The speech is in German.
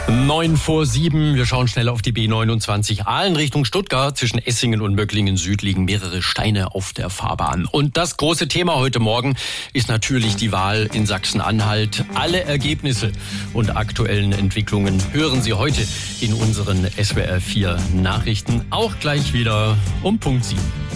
7:09. Wir schauen schnell auf die B29 Aalen Richtung Stuttgart. Zwischen Essingen und Möcklingen Süd liegen mehrere Steine auf der Fahrbahn. Und das große Thema heute Morgen ist natürlich die Wahl in Sachsen-Anhalt. Alle Ergebnisse und aktuellen Entwicklungen hören Sie heute in unseren SWR 4 Nachrichten. Auch gleich wieder um Punkt 7.